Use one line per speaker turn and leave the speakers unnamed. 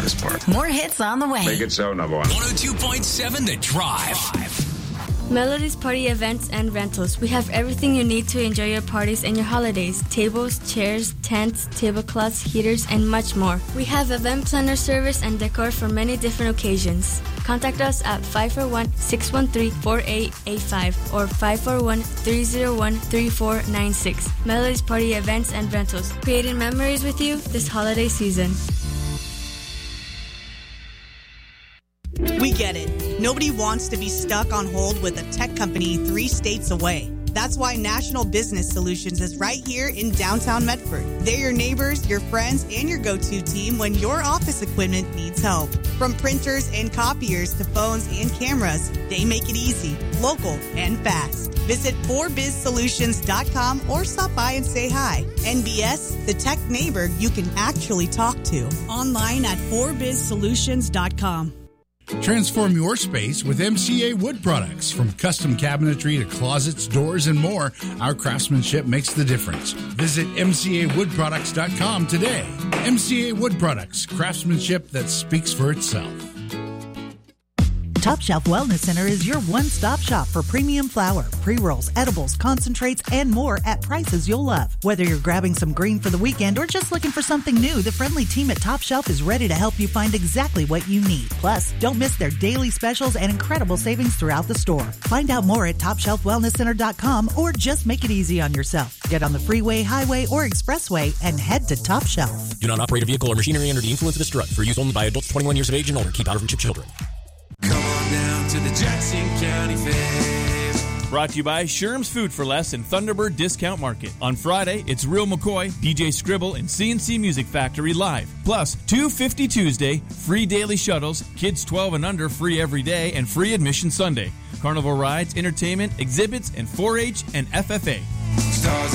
hardest part.
More hits on the way.
Make it so, number one.
102.7 The Drive.
Melody's Party Events and Rentals. We have everything you need to enjoy your parties and your holidays. Tables, chairs, tents, tablecloths, heaters, and much more. We have event planner service and decor for many different occasions. Contact us at 541-613-4885 or 541-301-3496. Melody's Party Events and Rentals. Creating memories with you this holiday season.
We get it. Nobody wants to be stuck on hold with a tech company 3 states away. That's why National Business Solutions is right here in downtown Medford. They're your neighbors, your friends, and your go-to team when your office equipment needs help. From printers and copiers to phones and cameras, they make it easy, local, and fast. Visit 4bizsolutions.com or stop by and say hi. NBS, the tech neighbor you can actually talk to. Online at 4bizsolutions.com.
Transform your space with MCA Wood Products. From custom cabinetry to closets, doors, and more, our craftsmanship makes the difference. Visit MCAWoodProducts.com today. MCA Wood Products, craftsmanship that speaks for itself.
Top Shelf Wellness Center is your one-stop shop for premium flour, pre-rolls, edibles, concentrates, and more at prices you'll love. Whether you're grabbing some green for the weekend or just looking for something new, the friendly team at Top Shelf is ready to help you find exactly what you need. Plus, don't miss their daily specials and incredible savings throughout the store. Find out more at TopShelfWellnessCenter.com or just make it easy on yourself. Get on the freeway, highway, or expressway and head to Top Shelf.
Do not operate a vehicle or machinery under the influence of this drug. For use only by adults 21 years of age and older. Keep out of reach of children.
Come on down to the Jackson County Fair.
Brought to you by Sherm's Food for Less and Thunderbird Discount Market. On Friday, it's Real McCoy, DJ Scribble, and CNC Music Factory live. Plus, $2.50 Tuesday, free daily shuttles, kids 12 and under free every day, and free admission Sunday. Carnival rides, entertainment, exhibits, and 4-H and FFA.
Stars